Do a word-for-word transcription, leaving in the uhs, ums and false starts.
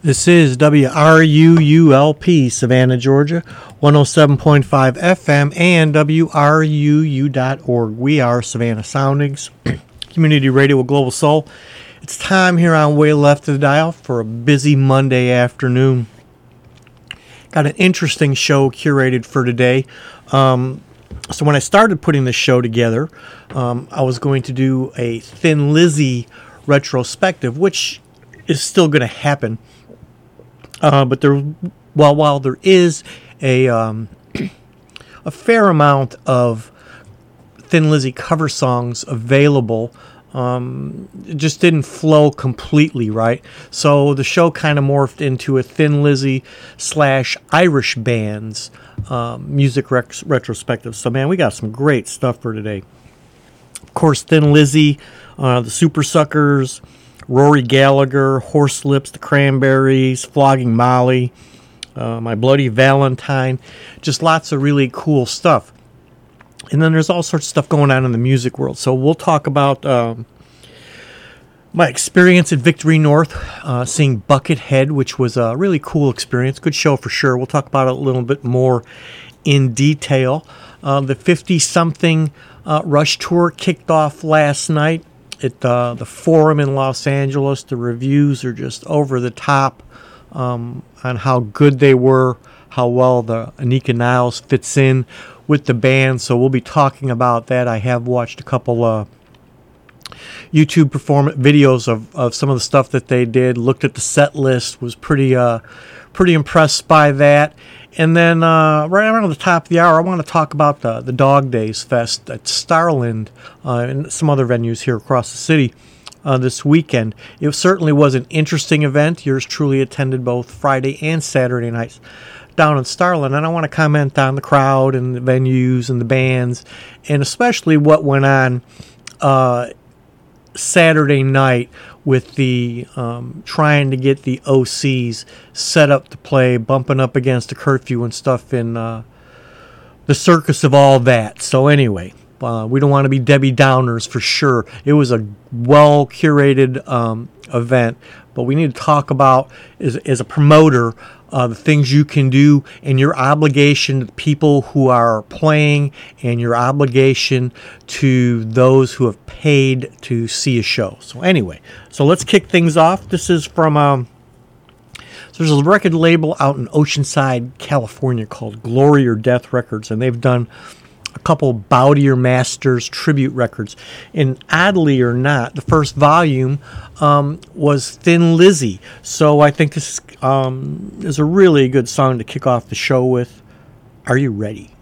This is W R U U L P, Savannah, Georgia, one oh seven point five F M and W R U U dot org. We are Savannah Soundings, community radio with Global Soul. It's time here on Way Left of the Dial for a busy Monday afternoon. Got an interesting show curated for today. Um, so when I started putting this show together, um, I was going to do a Thin Lizzy retrospective, which is still going to happen. Uh, but there, while while there is a um, a fair amount of Thin Lizzy cover songs available, um, it just didn't flow completely right. So the show kind of morphed into a Thin Lizzy slash Irish bands um, music rec- retrospective. So man, we got some great stuff for today. Of course, Thin Lizzy, uh, the Super Suckers, Rory Gallagher, Horselips, the Cranberries, Flogging Molly, uh, My Bloody Valentine, just lots of really cool stuff. And then there's all sorts of stuff going on in the music world. So we'll talk about um, my experience at Victory North, uh, seeing Buckethead, which was a really cool experience. Good show for sure. We'll talk about it a little bit more in detail. Uh, the fifty-something uh, Rush Tour kicked off last night at uh, the Forum in Los Angeles. The reviews are just over the top um, on how good they were, how well the Anika Niles fits in with the band. So we'll be talking about that. I have watched a couple uh, YouTube performance videos of, of some of the stuff that they did. Looked at the set list. Was pretty uh, pretty impressed by that. And then uh, right around the top of the hour, I want to talk about the, the Dog Days Fest at Starland uh, and some other venues here across the city uh, this weekend. It certainly was an interesting event. Yours truly attended both Friday and Saturday nights down in Starland. And I want to comment on the crowd and the venues and the bands, and especially what went on uh, Saturday night with the um, trying to get the O Cs set up to play, bumping up against a curfew and stuff in uh, the circus of all that. So anyway, uh, we don't want to be Debbie Downers for sure. It was a well-curated um, event, but we need to talk about, as, as a promoter, Uh, the things you can do and your obligation to the people who are playing and your obligation to those who have paid to see a show. So anyway, so let's kick things off. This is from, um, so there's a record label out in Oceanside, California called Glory or Death Records, and they've done a couple Bowdier Masters tribute records. And oddly or not, the first volume um, was Thin Lizzy. So I think this um, is a really good song to kick off the show with. Are you ready?